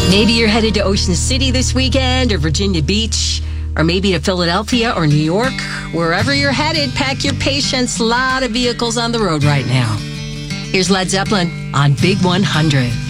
Maybe you're headed to Ocean City this weekend or Virginia Beach, or maybe to Philadelphia or New York. Wherever you're headed, pack your patience. A lot of vehicles on the road right now. Here's Led Zeppelin on Big 100.